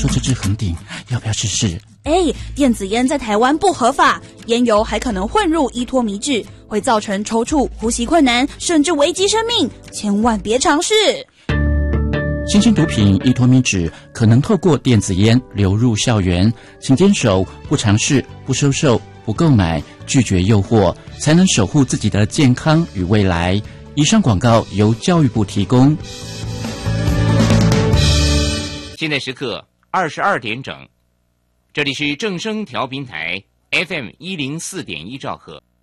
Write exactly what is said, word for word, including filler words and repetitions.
说这支恒鼎要不要试试？ 哎，电子烟在台湾不合法，烟油还可能混入依托米脂，会造成抽搐、呼吸困难，甚至危及生命，千万别尝试。 新型毒品依托米脂可能透过电子烟流入校园，请坚守不尝试、不收受、不购买，拒绝诱惑，才能守护自己的健康与未来。以上广告由教育部提供。 现在时刻二十二点整，这里是正声调频台 F M 一零四点一兆赫。